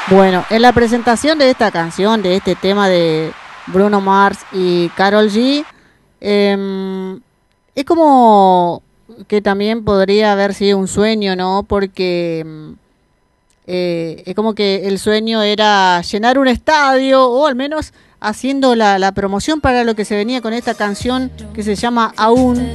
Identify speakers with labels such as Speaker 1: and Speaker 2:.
Speaker 1: Bueno, en la presentación de esta canción, de este tema de Bruno Mars y Karol G, es como que también podría haber sido un sueño, ¿no? Porque es como que el sueño era llenar un estadio o al menos haciendo la promoción para lo que se venía con esta canción que se llama Aún.